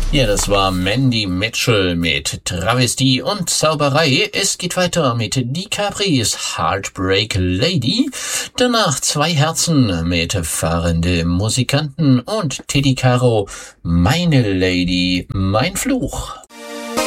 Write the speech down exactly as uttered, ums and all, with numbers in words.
Ja, das war Mandy Mitchell mit Travestie und Zauberei. Es geht weiter mit Die Capris Heartbreak Lady. Danach Zwei Herzen mit Fahrende Musikanten und Teddy Caro Meine Lady, mein Fluch.